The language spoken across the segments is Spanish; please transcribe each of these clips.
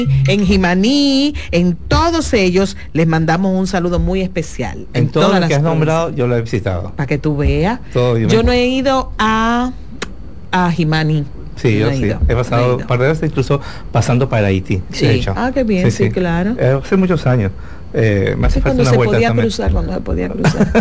en Jimaní, en todos ellos les mandamos un saludo muy especial. En todo todas lo que has provincias. nombrado, yo lo he visitado. Para que tú veas. Todo yo no he ido a Jimaní. Sí, yo sí. He pasado un par de veces, incluso pasando para Haití. Sí. De hecho. Ah, qué bien, sí, claro. Hace muchos años. Me hace falta una vuelta también. Cuando se podía cruzar.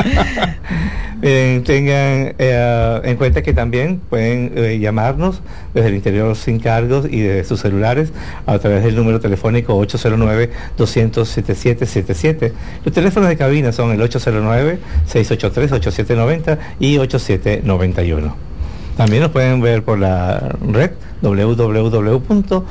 Tengan en cuenta que también pueden llamarnos desde el interior sin cargos y de sus celulares a través del número telefónico 809-200-7777. Los teléfonos de cabina son el 809-683-8790 y 8791. También nos pueden ver por la red www.cdn.com.do.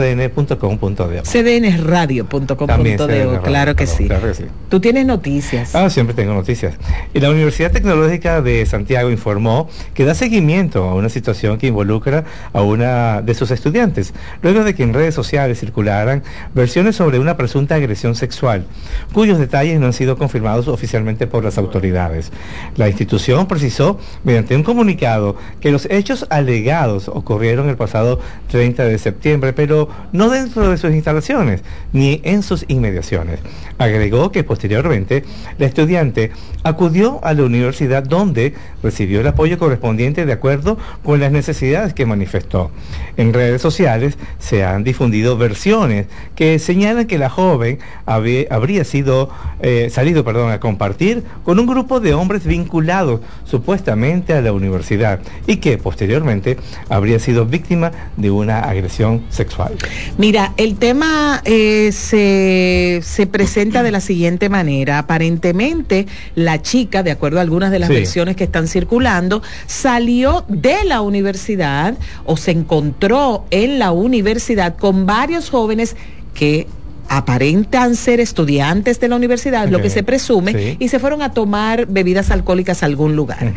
cdnradio.com.do, claro que sí. Tú tienes noticias. Siempre tengo noticias. Y la Universidad Tecnológica de Santiago informó que da seguimiento a una situación que involucra a una de sus estudiantes, luego de que en redes sociales circularan versiones sobre una presunta agresión sexual, cuyos detalles no han sido confirmados oficialmente por las autoridades. La institución precisó mediante un comunicado que los hechos alegados ocurrieron el pasado 30 de septiembre, pero no dentro de sus instalaciones ni en sus inmediaciones. Agregó que posteriormente la estudiante acudió a la universidad donde recibió el apoyo correspondiente de acuerdo con las necesidades que manifestó. En redes sociales se han difundido versiones que señalan que la joven habría salido a compartir con un grupo de hombres vinculados supuestamente a la universidad y que posteriormente habría sido víctima de una agresión sexual. Mira, el tema se presenta de la siguiente manera. Aparentemente, la chica, de acuerdo a algunas de las versiones que están circulando, salió de la universidad o se encontró en la universidad con varios jóvenes que aparentan ser estudiantes de la universidad, lo que se presume, y se fueron a tomar bebidas alcohólicas a algún lugar.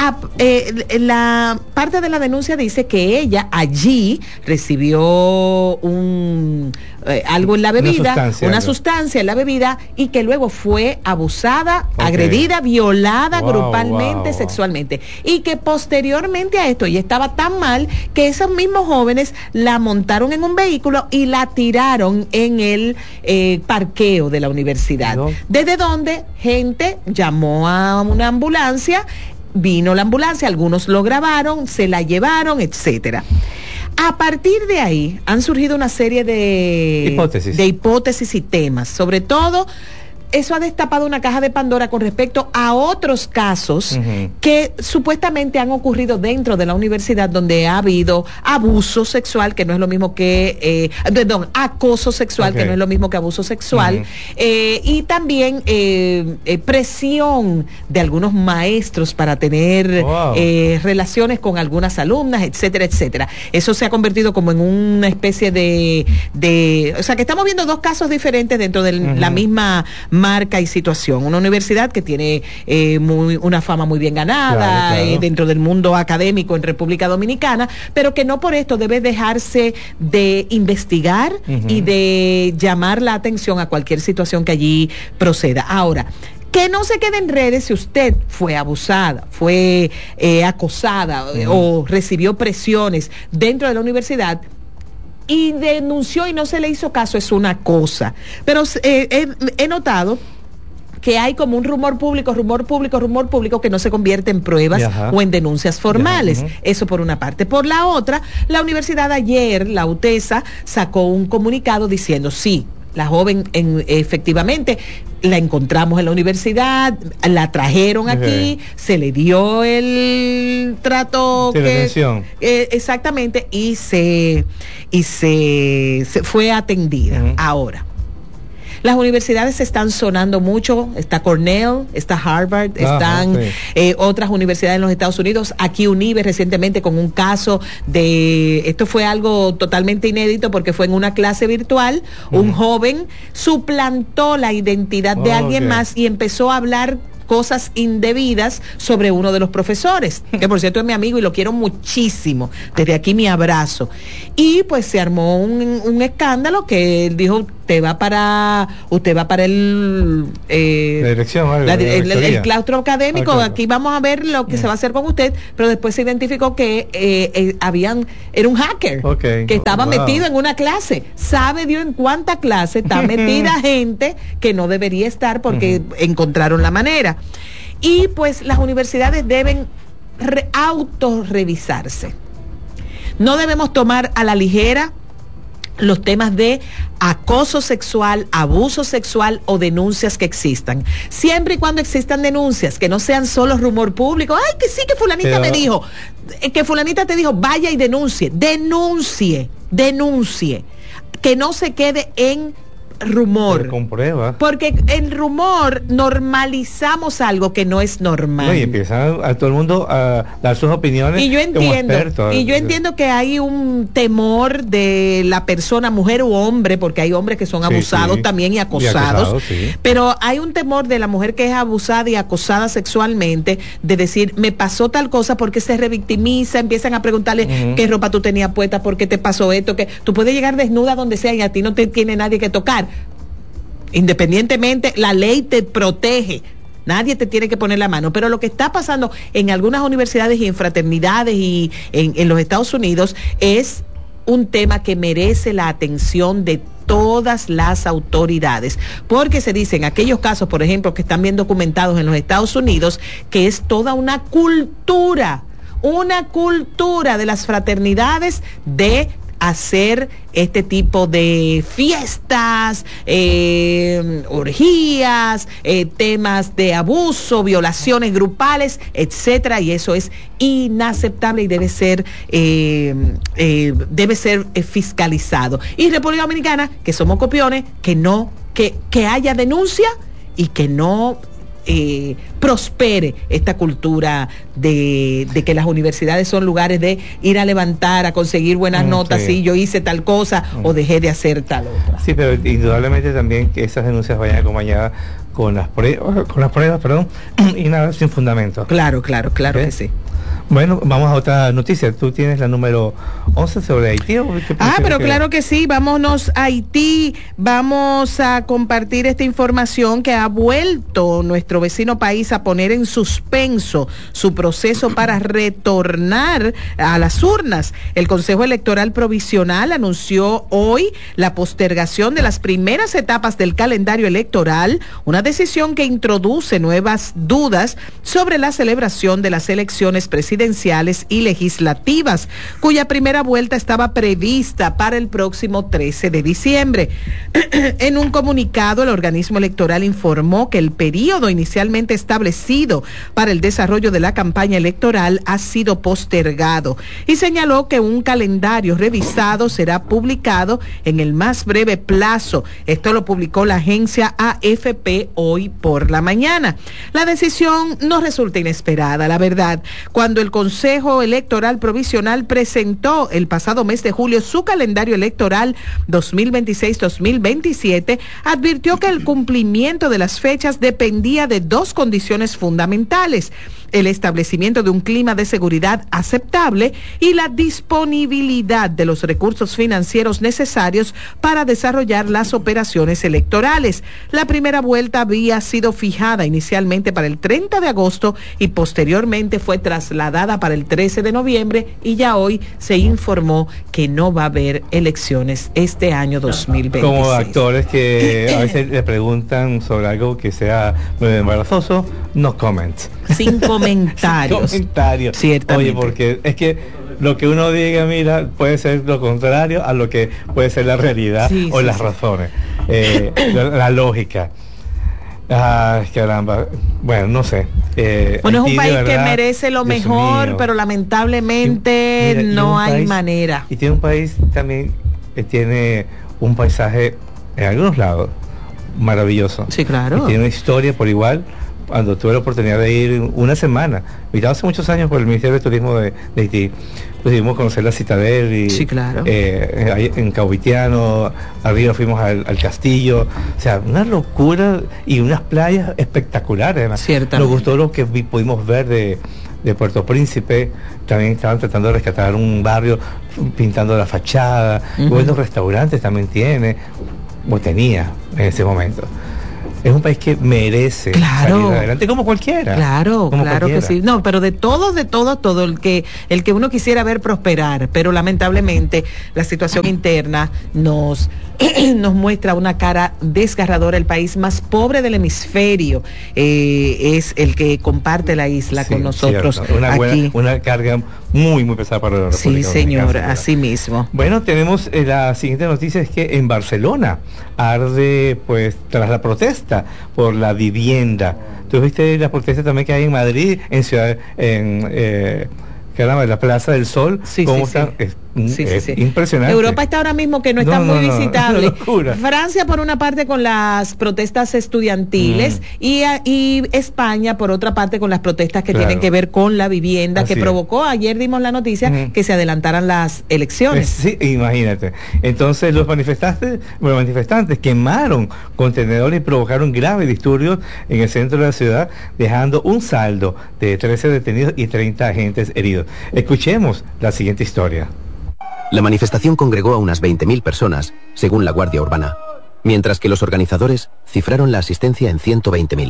La parte de la denuncia dice que ella allí recibió algo en la bebida, una sustancia en la bebida, y que luego fue abusada, agredida, violada grupalmente, sexualmente, y que posteriormente a esto ella estaba tan mal que esos mismos jóvenes la montaron en un vehículo y la tiraron en el parqueo de la universidad, desde donde gente llamó a una ambulancia, vino la ambulancia, algunos lo grabaron, se la llevaron, etcétera. A partir de ahí han surgido una serie de hipótesis y temas, sobre todo. Eso ha destapado una caja de Pandora con respecto a otros casos que supuestamente han ocurrido dentro de la universidad, donde ha habido abuso sexual, que no es lo mismo que acoso sexual, que no es lo mismo que abuso sexual, y también presión de algunos maestros para tener relaciones con algunas alumnas, etcétera, etcétera. Eso se ha convertido como en una especie de o sea, que estamos viendo dos casos diferentes dentro de la misma marca y situación. Una universidad que tiene una fama muy bien ganada, claro. Dentro del mundo académico en República Dominicana, pero que no por esto debe dejarse de investigar y de llamar la atención a cualquier situación que allí proceda. Ahora, que no se quede en redes si usted fue abusada, fue acosada o recibió presiones dentro de la universidad y denunció y no se le hizo caso, es una cosa. Pero he notado que hay como un rumor público que no se convierte en pruebas o en denuncias formales. Eso por una parte. Por la otra, la universidad ayer, la UTESA, sacó un comunicado diciendo sí, la joven efectivamente la encontramos en la universidad, la trajeron aquí, se le dio el trato exactamente y se fue atendida. Ahora, las universidades están sonando mucho, está Cornell, está Harvard, están otras universidades en los Estados Unidos, aquí UNIBE recientemente con un caso esto fue algo totalmente inédito porque fue en una clase virtual, un joven suplantó la identidad de alguien más y empezó a hablar cosas indebidas sobre uno de los profesores, que por cierto es mi amigo y lo quiero muchísimo, desde aquí mi abrazo, y pues se armó un escándalo que él dijo usted va para el la dirección, el claustro académico, aquí vamos a ver lo que se va a hacer con usted, pero después se identificó que era un hacker que estaba metido en una clase. ¿Sabe Dios en cuánta clase está metida gente que no debería estar porque encontraron la manera? Y pues las universidades deben autorrevisarse. No debemos tomar a la ligera los temas de acoso sexual, abuso sexual o denuncias que existan. Siempre y cuando existan denuncias, que no sean solo rumor público. Ay, que sí, que fulanita me dijo, que fulanita te dijo, vaya y denuncie. Que no se quede en rumor. Pero con pruebas. Porque en rumor normalizamos algo que no es normal. No, y empiezan a todo el mundo a dar sus opiniones. Y yo entiendo que hay un temor de la persona, mujer u hombre, porque hay hombres que son abusados también y acosados. Pero hay un temor de la mujer que es abusada y acosada sexualmente, de decir, me pasó tal cosa, porque se revictimiza, empiezan a preguntarle qué ropa tú tenías puesta, por qué te pasó esto, que tú puedes llegar desnuda donde sea y a ti no te tiene nadie que tocar. Independientemente, la ley te protege, nadie te tiene que poner la mano, pero lo que está pasando en algunas universidades y en fraternidades y en los Estados Unidos es un tema que merece la atención de todas las autoridades, porque se dicen aquellos casos, por ejemplo, que están bien documentados en los Estados Unidos, que es toda una cultura de las fraternidades de hacer este tipo de fiestas, orgías, temas de abuso, violaciones grupales, etcétera, y eso es inaceptable y debe ser fiscalizado. Y República Dominicana, que somos copiones, que haya denuncia y que no prospere esta cultura de que las universidades son lugares de ir a levantar, a conseguir buenas notas, si yo hice tal cosa o dejé de hacer tal otra. Sí, pero indudablemente también que esas denuncias vayan acompañadas con las pruebas, y nada sin fundamento. Claro que sí. Bueno, vamos a otra noticia. Tú tienes la número 11 sobre Haití. Pero claro que sí. Vámonos a Haití. Vamos a compartir esta información que ha vuelto nuestro vecino país a poner en suspenso su proceso para retornar a las urnas. El Consejo Electoral Provisional anunció hoy la postergación de las primeras etapas del calendario electoral, una decisión que introduce nuevas dudas sobre la celebración de las elecciones presidenciales y legislativas, cuya primera vuelta estaba prevista para el próximo 13 de diciembre. En un comunicado, el organismo electoral informó que el periodo inicialmente establecido para el desarrollo de la campaña electoral ha sido postergado y señaló que un calendario revisado será publicado en el más breve plazo. Esto lo publicó la agencia AFP hoy por la mañana. La decisión no resulta inesperada, la verdad. Cuando el Consejo Electoral Provisional presentó el pasado mes de julio su calendario electoral 2026-2027, advirtió que el cumplimiento de las fechas dependía de dos condiciones fundamentales: el establecimiento de un clima de seguridad aceptable y la disponibilidad de los recursos financieros necesarios para desarrollar las operaciones electorales. La primera vuelta había sido fijada inicialmente para el 30 de agosto y posteriormente fue trasladada para el 13 de noviembre, y ya hoy se informó que no va a haber elecciones este año 2026. Como actores que a veces le preguntan sobre algo que sea muy embarazoso, no comment. Sin comentarios. Ciertamente. Oye, porque es que lo que uno diga, mira, puede ser lo contrario a lo que puede ser la realidad las razones, la lógica. Caramba. Bueno, no sé. Es un país que merece lo mejor, pero lamentablemente no hay manera. Y tiene un país también que tiene un paisaje en algunos lados maravilloso. Sí, claro. Y tiene una historia por igual. Cuando tuve la oportunidad de ir una semana, invitado hace muchos años por el Ministerio de Turismo de Haití, pudimos conocer la Citadel y en Cauvitiano, arriba fuimos al castillo, o sea, una locura y unas playas espectaculares. Además, nos gustó lo que pudimos ver de Puerto Príncipe. También estaban tratando de rescatar un barrio, pintando la fachada, buenos restaurantes también tiene. o tenía en ese momento. Es un país que merece salir adelante como cualquiera. Claro que sí. No, pero de todo, el que uno quisiera ver prosperar, pero lamentablemente la situación interna nos muestra una cara desgarradora. El país más pobre del hemisferio es el que comparte la isla con nosotros. Una carga muy, muy pesada para la República. Sí, señor, así mismo. Bueno, tenemos la siguiente noticia, es que en Barcelona arde, pues, tras la protesta por la vivienda. ¿Tú viste la protesta también que hay en Madrid, en Ciudad, la Plaza del Sol? Sí, es impresionante. Europa está ahora mismo que no está muy visitable. Francia por una parte con las protestas estudiantiles y España por otra parte con las protestas que tienen que ver con la vivienda, que provocó, ayer dimos la noticia, que se adelantaran las elecciones. Sí, imagínate. Entonces los manifestantes quemaron contenedores y provocaron graves disturbios en el centro de la ciudad, dejando un saldo de 13 detenidos y 30 agentes heridos. Escuchemos la siguiente historia. La manifestación congregó a unas 20.000 personas, según la Guardia Urbana, mientras que los organizadores cifraron la asistencia en 120.000.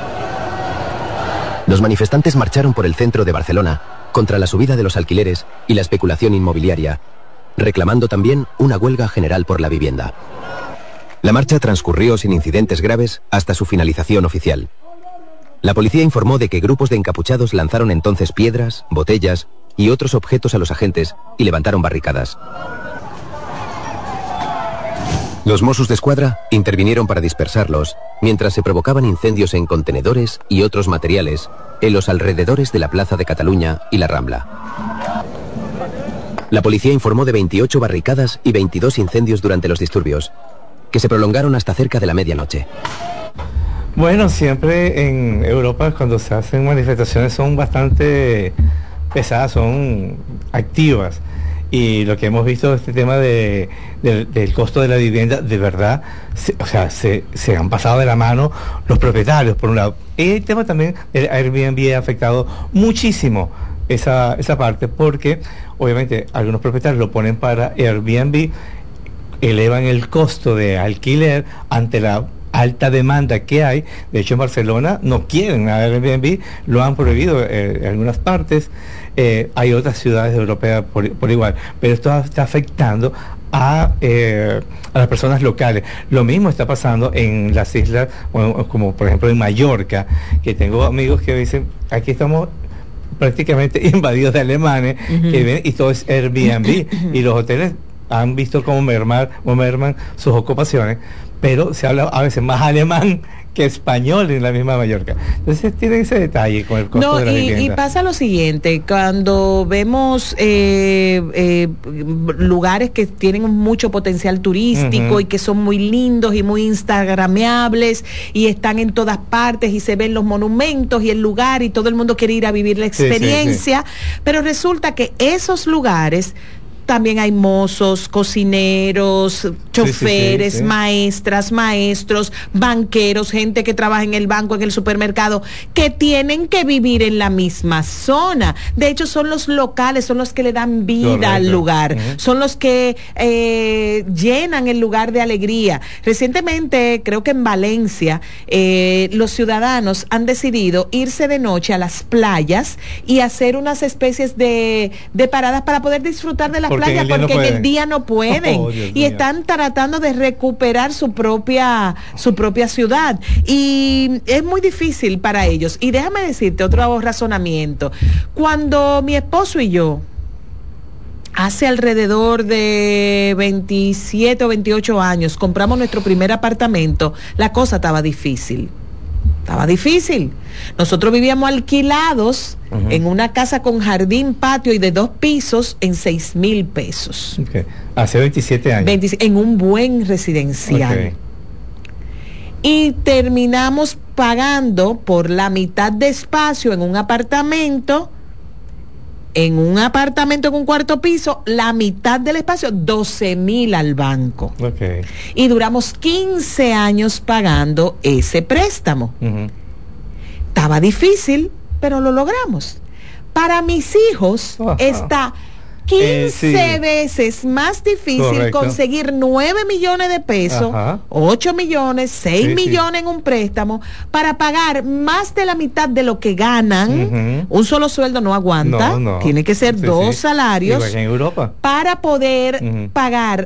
Los manifestantes marcharon por el centro de Barcelona contra la subida de los alquileres y la especulación inmobiliaria, reclamando también una huelga general por la vivienda. La marcha transcurrió sin incidentes graves hasta su finalización oficial. La policía informó de que grupos de encapuchados lanzaron entonces piedras, botellas y otros objetos a los agentes y levantaron barricadas. Los Mossos d'Esquadra intervinieron para dispersarlos, mientras se provocaban incendios en contenedores y otros materiales en los alrededores de la Plaza de Cataluña y la Rambla. La policía informó de 28 barricadas y 22 incendios durante los disturbios, que se prolongaron hasta cerca de la medianoche. Bueno, siempre en Europa cuando se hacen manifestaciones son bastante pesadas, son activas, y lo que hemos visto, este tema del costo de la vivienda, de verdad, se han pasado de la mano los propietarios, por un lado. Y el tema también del Airbnb ha afectado muchísimo esa parte, porque obviamente algunos propietarios lo ponen para Airbnb, elevan el costo de alquiler ante la alta demanda que hay. De hecho, en Barcelona no quieren Airbnb, lo han prohibido en algunas partes. Hay otras ciudades europeas por igual, pero esto está afectando a las personas locales. Lo mismo está pasando en las islas, como por ejemplo en Mallorca, que tengo amigos que dicen, aquí estamos prácticamente invadidos de alemanes, que ven, y todo es Airbnb, y los hoteles han visto cómo merman sus ocupaciones, pero se habla a veces más alemán que español en la misma Mallorca. Entonces tiene ese detalle con el costo de la vivienda. Y pasa lo siguiente, cuando vemos lugares que tienen mucho potencial turístico y que son muy lindos y muy instagrameables y están en todas partes y se ven los monumentos y el lugar y todo el mundo quiere ir a vivir la experiencia, pero resulta que esos lugares también hay mozos, cocineros, choferes, maestras, maestros, banqueros, gente que trabaja en el banco, en el supermercado, que tienen que vivir en la misma zona. De hecho, son los locales, son los que le dan vida al lugar, son los que llenan el lugar de alegría. Recientemente, creo que en Valencia, los ciudadanos han decidido irse de noche a las playas y hacer unas especies de paradas para poder disfrutar de las playas, porque en el día no pueden. Y están tratando de recuperar su propia ciudad, y es muy difícil para ellos. Y déjame decirte otro razonamiento. Cuando mi esposo y yo, hace alrededor de 27 o 28 años, compramos nuestro primer apartamento, la cosa estaba difícil. Nosotros vivíamos alquilados en una casa con jardín, patio y de 2 pisos en 6,000 pesos. Hace 27 años. En un buen residencial. Y terminamos pagando por la mitad de espacio en un apartamento en un cuarto piso, la mitad del espacio, 12,000 al banco. Y duramos 15 años pagando ese préstamo. Estaba difícil, pero lo logramos. Para mis hijos está 15 veces más difícil conseguir 9 millones de pesos, 8 millones, 6 millones en un préstamo para pagar más de la mitad de lo que ganan. Un solo sueldo no aguanta, tiene que ser 2 salarios en Europa, para poder pagar